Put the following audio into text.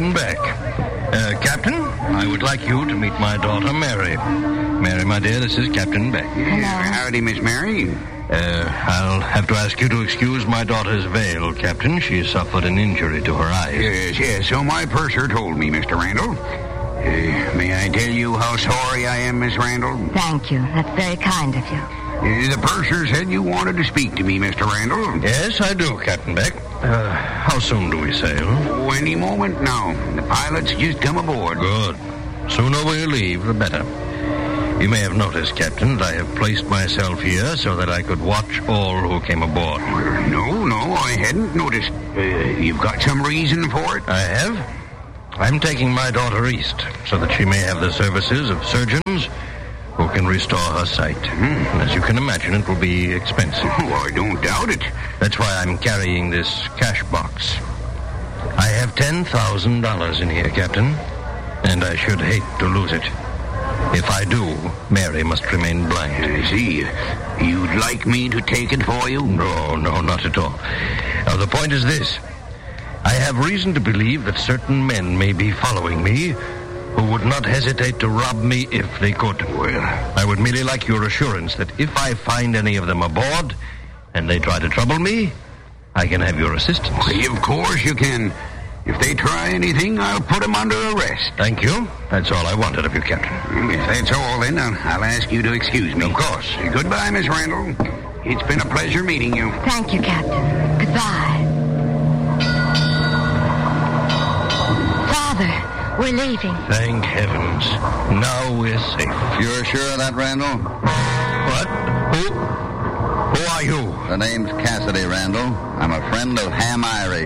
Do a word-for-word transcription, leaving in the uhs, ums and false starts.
Captain Beck. Uh, Captain, I would like you to meet my daughter, Mary. Mary, my dear, this is Captain Beck. Hello. Howdy, Miss Mary. Uh, I'll have to ask you to excuse my daughter's veil, Captain. She suffered an injury to her eyes. Yes, yes, so my purser told me, Mister Randall. Uh, may I tell you how sorry I am, Miss Randall? Thank you. That's very kind of you. Uh, the purser said you wanted to speak to me, Mister Randall. Yes, I do, Captain Beck. Uh, how soon do we sail? Oh, any moment now. The pilot's just come aboard. Good. Sooner we leave, the better. You may have noticed, Captain, that I have placed myself here so that I could watch all who came aboard. Well, no, no, I hadn't noticed. Uh, you've got some reason for it? I have. I'm taking my daughter east so that she may have the services of surgeons who can restore her sight. Hmm. As you can imagine, it will be expensive. Oh, I don't doubt it. That's why I'm carrying this cash box. I have ten thousand dollars in here, Captain, and I should hate to lose it. If I do, Mary must remain blind. I see. You'd like me to take it for you? No, no, not at all. Now, the point is this. I have reason to believe that certain men may be following me who would not hesitate to rob me if they could. Well, I would merely like your assurance that if I find any of them aboard and they try to trouble me, I can have your assistance. why, of course you can. If they try anything, I'll put them under arrest. Thank you. That's all I wanted of you, Captain. Well, if that's all, then I'll, I'll ask you to excuse me. Of course. Goodbye, Miss Randall. It's been a pleasure meeting you. Thank you, Captain. Goodbye. Father, we're leaving. Thank heavens. Now we're safe. You're sure of that, Randall? What? Who? Who are you? The name's Cassidy, Randall. I'm a friend of Ham Irie.